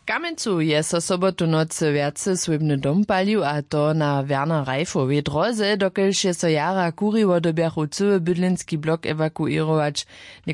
Kamencu je so sobotu nocy wjace swójbny dom palił, a to na Werner Reifowej droze, dokelž je so jara kuriwo dobjachu cyły bydlenski blok ewakuirować.